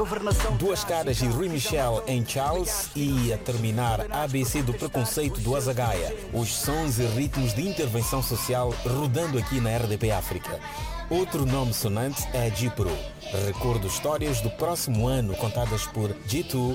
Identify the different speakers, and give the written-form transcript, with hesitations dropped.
Speaker 1: Duas Caras e Rui Michel em Charles e, a terminar, ABC do Preconceito do Azagaia. Os sons e ritmos de intervenção social rodando aqui na RDP África. Outro nome sonante é G-Pro. Recordo histórias do próximo ano contadas por G2